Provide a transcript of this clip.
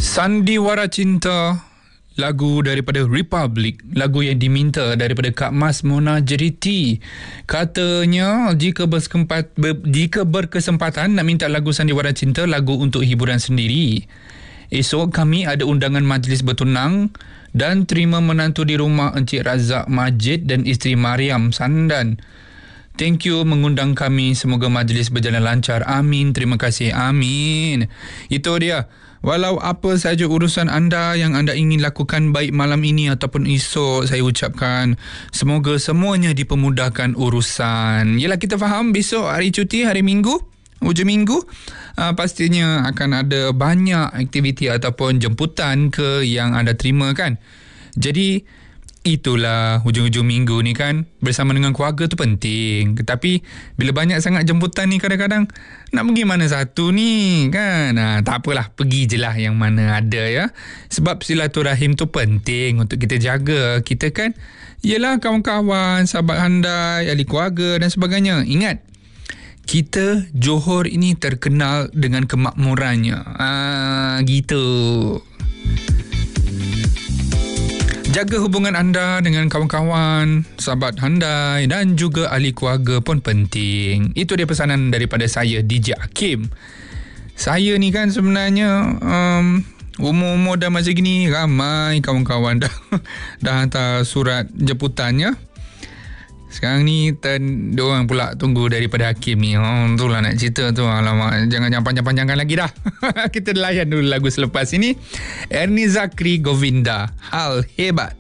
Sandiwara Cinta, lagu daripada Republic, lagu yang diminta daripada Kak Mas Mona Jeriti. Katanya jika berkesempatan nak minta lagu Sandiwara Cinta, lagu untuk hiburan sendiri. Esok kami ada undangan majlis bertunang dan terima menantu di rumah Encik Razak Majid dan isteri Mariam Sandan. Thank you mengundang kami. Semoga majlis berjalan lancar. Amin. Terima kasih. Amin. Itu dia. Walau apa sahaja urusan anda yang anda ingin lakukan baik malam ini ataupun esok, saya ucapkan semoga semuanya dipermudahkan urusan. Yelah, kita faham besok hari cuti, hari Minggu, hujung minggu, pastinya akan ada banyak aktiviti ataupun jemputan ke yang anda terima kan. Jadi itulah hujung-hujung minggu ni kan, bersama dengan keluarga tu penting. Tapi bila banyak sangat jemputan ni, kadang-kadang nak pergi mana satu ni kan. Tak apalah, pergi je lah yang mana ada ya. Sebab silaturahim tu penting untuk kita jaga. Kita kan yelah kawan-kawan, sahabat handai, ahli keluarga dan sebagainya. Ingat, kita Johor ini terkenal dengan kemakmurannya. Gitu. Jaga hubungan anda dengan kawan-kawan, sahabat handai dan juga ahli keluarga pun penting. Itu dia pesanan daripada saya, DJ Hakim. Saya ni kan sebenarnya umur-umur dah macam gini, ramai kawan-kawan dah hantar surat jemputannya. Sekarang ni diorang pula tunggu daripada Hakim ni. Itulah nak cerita tu. Alamak, jangan panjang-panjangkan lagi dah. Kita layan dulu lagu selepas ini. Ernie Zakri Govinda, Hal Hebat.